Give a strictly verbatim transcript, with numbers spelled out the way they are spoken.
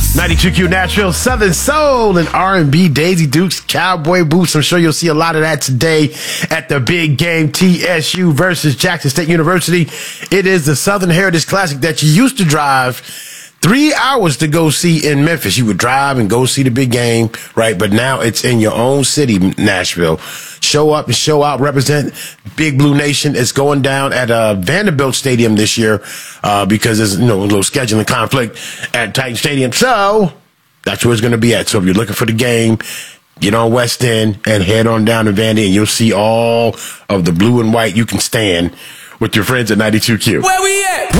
ninety-two Q Nashville, Southern Soul and R and B, Daisy Dukes, Cowboy Boots. I'm sure you'll see a lot of that today at the big game, T S U versus Jackson State University. It is the Southern Heritage Classic that you used to drive three hours to go see in Memphis. You would drive and go see the big game, right? But now it's in your own city, Nashville. Show up and show out, represent Big Blue Nation. It's going down at uh, Vanderbilt Stadium this year uh, because there's you know a little scheduling conflict at Titan Stadium. So that's where it's going to be at. So if you're looking for the game, get on West End and head on down to Vandy, and you'll see all of the blue and white you can stand with your friends at ninety-two Q. Where we at?